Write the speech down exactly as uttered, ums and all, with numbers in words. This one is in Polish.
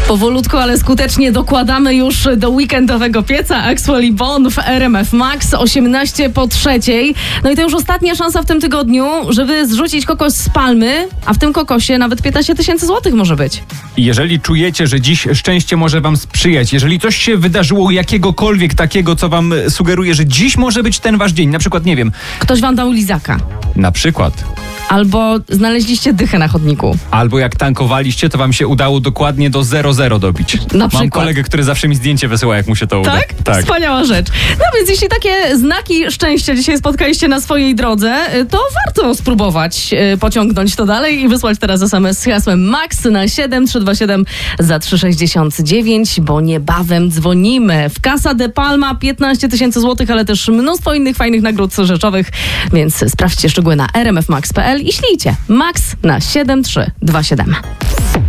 Powolutku, ale skutecznie dokładamy już do weekendowego pieca Axwell i Bone w R M F Max, osiemnaście po trzeciej. No i to już ostatnia szansa w tym tygodniu, żeby zrzucić kokos z palmy, a w tym kokosie nawet piętnaście tysięcy złotych może być. Jeżeli czujecie, że dziś szczęście może wam sprzyjać, jeżeli coś się wydarzyło jakiegokolwiek takiego, co wam sugeruje, że dziś może być ten wasz dzień, na przykład, nie wiem... Ktoś wam dał lizaka. Na przykład... Albo znaleźliście dychę na chodniku. Albo jak tankowaliście, to wam się udało dokładnie do zero zero dobić. Na Mam przykład. kolegę, który zawsze mi zdjęcie wysyła, jak mu się to uda. Tak? Tak. Wspaniała rzecz. No więc jeśli takie znaki szczęścia dzisiaj spotkaliście na swojej drodze, to warto spróbować pociągnąć to dalej i wysłać teraz es em es z hasłem MAX na siedem trzy dwa siedem za trzy sześćdziesiąt dziewięć, bo niebawem dzwonimy. W Casa de Palma piętnaście tysięcy złotych, ale też mnóstwo innych fajnych nagród rzeczowych, więc sprawdźcie szczegóły na r m f max kropka p l i ślijcie MAX na siedem trzy dwa siedem.